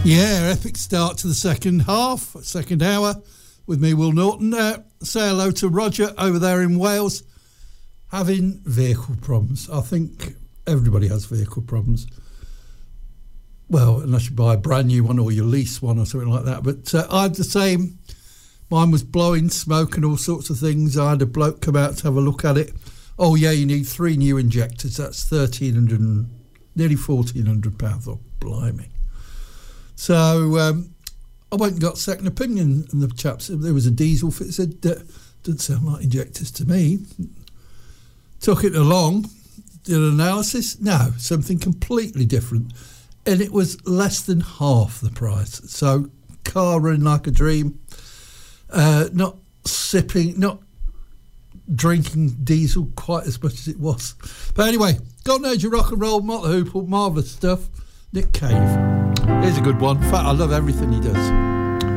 Yeah, epic start to the second half, second hour, with me, Will Norton. Say hello to Roger over there in Wales, having vehicle problems. I think everybody has vehicle problems. Well, unless you buy a brand new one or you lease one or something like that. But I had the same. Mine was blowing smoke and all sorts of things. I had a bloke come out to have a look at it. Oh, yeah, you need 3 new injectors. That's $1,300, nearly £1,400. Oh, blimey. So I went and got second opinion, and the chap said there was a diesel fit. He said, doesn't sound like injectors to me. Took it along, did an analysis. No, something completely different. And it was less than half the price. So car running like a dream. Not drinking diesel quite as much as it was. But anyway, Golden Age of Rock and Roll, Motley Hoople, marvellous stuff. Nick Cave. Here's a good one. In fact, I love everything he does.